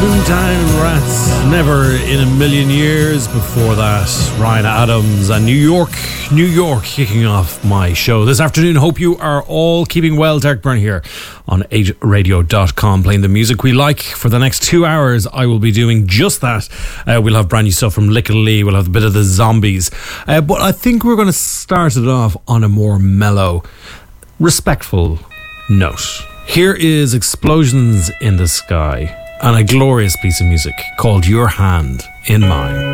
Boomtown Rats, Never in a Million Years. Before that, Ryan Adams and New York, kicking off my show this afternoon. Hope you are all keeping well. Derek Byrne here on 8radio.com, playing the music we like. For the next 2 hours, I will be doing just that. We'll have brand new stuff from Lickle Lee. We'll have a bit of the Zombies. But I think we're going to start it off on a more mellow, respectful note. Here is Explosions in the Sky and a glorious piece of music called Your Hand in Mine.